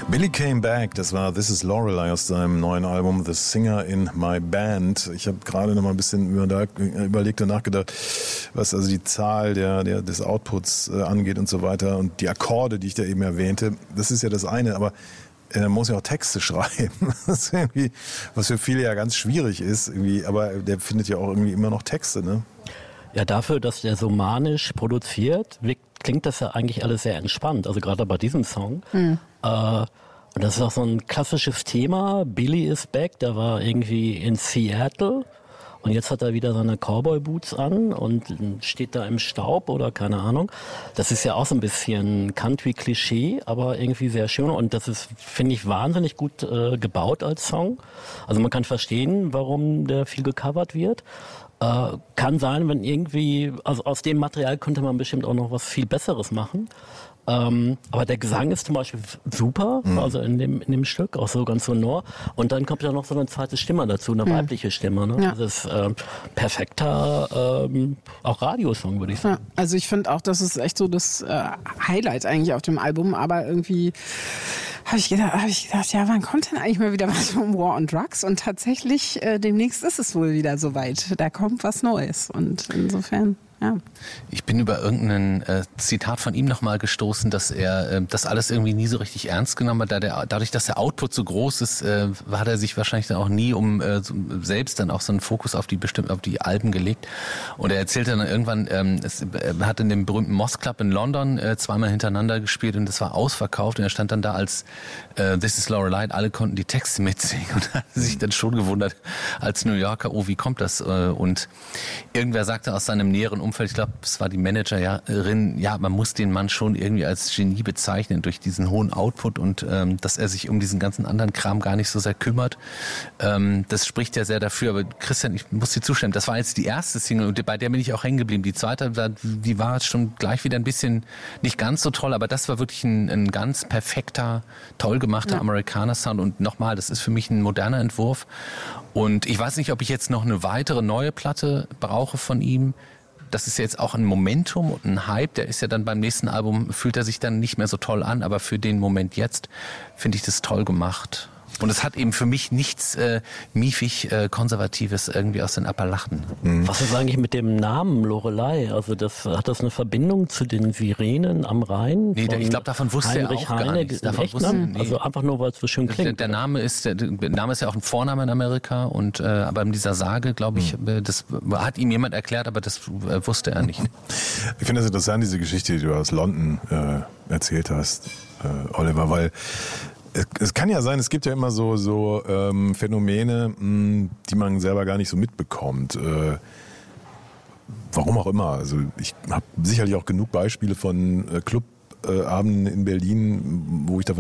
Billy Came Back, das war This Is Lorelei aus seinem neuen Album The Singer in My Band. Ich habe gerade noch mal ein bisschen überlegt und nachgedacht, was also die Zahl des Outputs angeht und so weiter und die Akkorde, die ich da eben erwähnte. Das ist ja das eine, aber er muss ja auch Texte schreiben, das ist irgendwie, was für viele ja ganz schwierig ist, irgendwie, aber der findet ja auch irgendwie immer noch Texte, ne? Ja, dafür, dass der so manisch produziert, klingt das ja eigentlich alles sehr entspannt, also gerade bei diesem Song. Und das ist auch so ein klassisches Thema, Billy is back, der war irgendwie in Seattle und jetzt hat er wieder seine Cowboy-Boots an und steht da im Staub oder keine Ahnung. Das ist ja auch so ein bisschen Country-Klischee, aber irgendwie sehr schön und das ist, finde ich, wahnsinnig gut gebaut als Song. Also man kann verstehen, warum der viel gecovert wird. Kann sein, wenn irgendwie, also aus dem Material könnte man bestimmt auch noch was viel Besseres machen. Aber der Gesang ist zum Beispiel super, also in dem Stück, auch so ganz sonor. Und dann kommt ja noch so eine zweite Stimme dazu, eine weibliche Stimme. Ne? Ja. Das ist perfekter, auch Radiosong, würde ich sagen. Ja, also ich finde auch, das ist echt so das Highlight eigentlich auf dem Album, aber irgendwie habe ich gedacht, ja, wann kommt denn eigentlich mal wieder was von War on Drugs? Und tatsächlich, demnächst ist es wohl wieder soweit. Da kommt was Neues. Und insofern, ja. Ich bin über irgendein Zitat von ihm nochmal gestoßen, dass er das alles irgendwie nie so richtig ernst genommen hat. Dadurch, dass der Output so groß ist, hat er sich wahrscheinlich dann auch nie selbst dann auch so einen Fokus auf die Alben gelegt. Und er erzählte dann irgendwann, er hat in dem berühmten Moss Club in London zweimal hintereinander gespielt und das war ausverkauft und er stand dann da als This Is Lorelei, alle konnten die Texte mitsingen und hat sich dann schon gewundert als New Yorker, oh, wie kommt das? Und irgendwer sagte aus seinem näheren Umfeld, ich glaube, es war die Managerin, ja, man muss den Mann schon irgendwie als Genie bezeichnen durch diesen hohen Output und dass er sich um diesen ganzen anderen Kram gar nicht so sehr kümmert. Das spricht ja sehr dafür. Aber Christian, ich muss dir zustimmen, das war jetzt die erste Single und bei der bin ich auch hängen geblieben. Die zweite, die war schon gleich wieder ein bisschen nicht ganz so toll, aber das war wirklich ein ganz perfekter, toll gemachter Amerikaner-Sound und nochmal, das ist für mich ein moderner Entwurf und ich weiß nicht, ob ich jetzt noch eine weitere neue Platte brauche von ihm. Das ist jetzt auch ein Momentum und ein Hype, der ist ja dann beim nächsten Album, fühlt er sich dann nicht mehr so toll an, aber für den Moment jetzt finde ich das toll gemacht. Und es hat eben für mich nichts miefig Konservatives irgendwie aus den Appalachen. Was ist eigentlich mit dem Namen Lorelei? Also hat das eine Verbindung zu den Sirenen am Rhein? Nee, ich glaube, davon wusste Heinrich er auch gar nichts. Also einfach nur, weil es so schön klingt. Der Name ist ja auch ein Vorname in Amerika und aber in dieser Sage, glaube ich, das hat ihm jemand erklärt, aber das wusste er nicht. Ich finde das interessant, diese Geschichte, die du aus London erzählt hast, Oliver, weil es kann ja sein, es gibt ja immer so Phänomene, die man selber gar nicht so mitbekommt. Warum auch immer. Also ich habe sicherlich auch genug Beispiele von Clubabenden in Berlin, wo ich davon